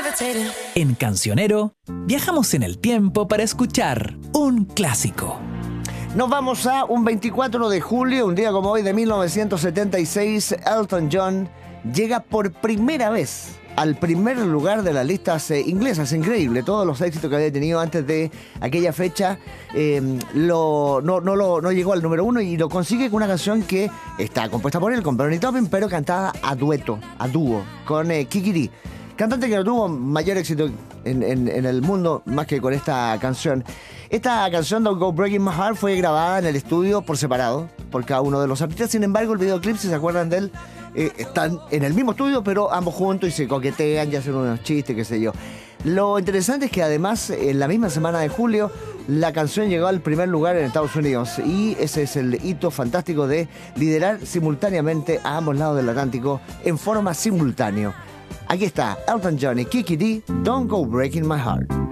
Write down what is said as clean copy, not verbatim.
En Cancionero, viajamos en el tiempo para escuchar un clásico. Nos vamos a un 24 de julio, un día como hoy de 1976. Elton John llega por primera vez al primer lugar de las listas inglesas. Increíble, todos los éxitos que había tenido antes de aquella fecha no llegó al número uno, y lo consigue con una canción que está compuesta por él, con Bernie Taupin, pero cantada a dúo con Kiki Dee, cantante que no tuvo mayor éxito en el mundo más que con esta canción. Esta canción, Don't Go Breaking My Heart, fue grabada en el estudio por separado por cada uno de los artistas. Sin embargo, el videoclip, si se acuerdan de él, están en el mismo estudio, pero ambos juntos, y se coquetean y hacen unos chistes, qué sé yo. Lo interesante es que además, en la misma semana de julio, la canción llegó al primer lugar en Estados Unidos, y ese es el hito fantástico de liderar simultáneamente a ambos lados del Atlántico en forma simultánea. Aquí está Elton John y Kiki Dee, Don't Go Breaking My Heart.